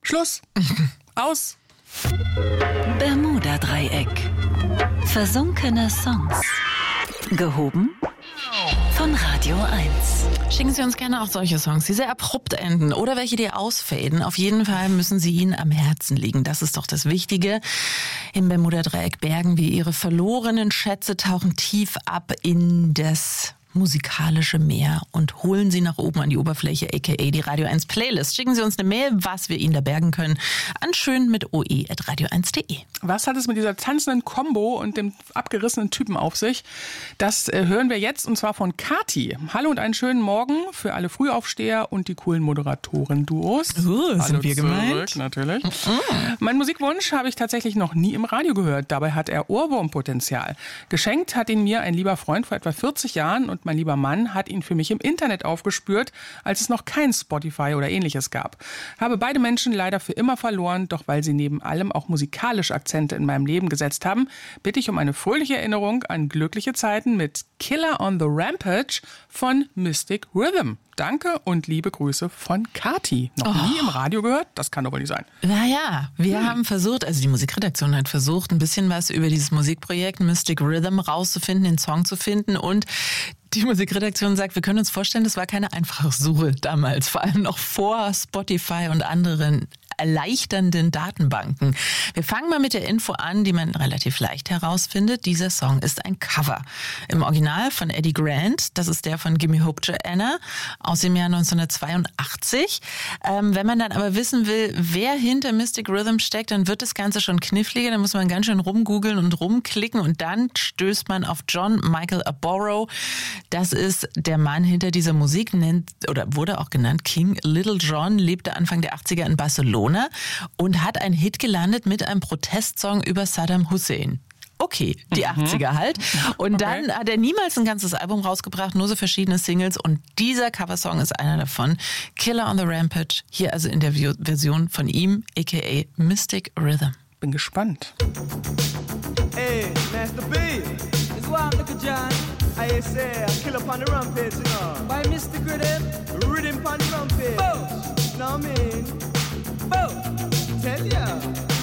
Schluss. Aus. Bermuda-Dreieck. Versunkene Songs. Gehoben von Radio 1. Schicken Sie uns gerne auch solche Songs, die sehr abrupt enden oder welche, die ausfaden. Auf jeden Fall müssen sie Ihnen am Herzen liegen. Das ist doch das Wichtige. Im Bermuda-Dreieck bergen wir Ihre verlorenen Schätze, tauchen tief ab in das musikalische Meer und holen Sie nach oben an die Oberfläche, aka die Radio 1 Playlist. Schicken Sie uns eine Mail, was wir Ihnen da bergen können, an schön mit oe@radio1.de. Was hat es mit dieser tanzenden Combo und dem abgerissenen Typen auf sich? Das hören wir jetzt, und zwar von Kati. Hallo und einen schönen Morgen für alle Frühaufsteher und die coolen Moderatoren-Duos. Sind wir gemeint? Natürlich. Mein Musikwunsch habe ich tatsächlich noch nie im Radio gehört. Dabei hat er Ohrwurmpotenzial. Geschenkt hat ihn mir ein lieber Freund vor etwa 40 Jahren und mein lieber Mann hat ihn für mich im Internet aufgespürt, als es noch kein Spotify oder ähnliches gab. Habe beide Menschen leider für immer verloren, doch weil sie neben allem auch musikalisch Akzente in meinem Leben gesetzt haben, bitte ich um eine fröhliche Erinnerung an glückliche Zeiten mit Killer on the Rampage von Mystic Rhythm. Danke und liebe Grüße von Kati. Noch nie im Radio gehört? Das kann doch wohl nicht sein. Naja, wir haben versucht, also die Musikredaktion hat versucht, ein bisschen was über dieses Musikprojekt Mystic Rhythm rauszufinden, den Song zu finden, und die Musikredaktion sagt, wir können uns vorstellen, das war keine einfache Suche damals, vor allem noch vor Spotify und anderen erleichternden Datenbanken. Wir fangen mal mit der Info an, die man relativ leicht herausfindet. Dieser Song ist ein Cover. Im Original von Eddie Grant, das ist der von Gimme Hope Joanna aus dem Jahr 1982. Wenn man dann aber wissen will, wer hinter Mystic Rhythm steckt, dann wird das Ganze schon kniffliger. Dann muss man ganz schön rumgoogeln und rumklicken und dann stößt man auf John Michael Aboro. Das ist der Mann hinter dieser Musik, wurde auch genannt King Little John, lebte Anfang der 80er in Barcelona und hat einen Hit gelandet mit einem Protestsong über Saddam Hussein. Okay, die 80er halt. Und dann hat er niemals ein ganzes Album rausgebracht, nur so verschiedene Singles. Und dieser Coversong ist einer davon. Killer on the Rampage, hier also in der Version von ihm, a.k.a. Mystic Rhythm. Bin gespannt. Hey, Master B, it's wild, look at John. I say, kill up on the rampage, you know. By Mystic Rhythm, rhythm on the rampage. Boom, know what I mean? Boom, tell ya.